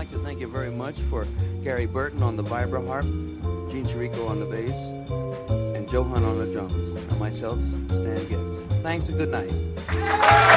like to thank you very much for Gary Burton on the vibra harp, Gene Chirico on the bass, and Joe Hunt on the drums, and myself, Stan Getz. Thanks and good night.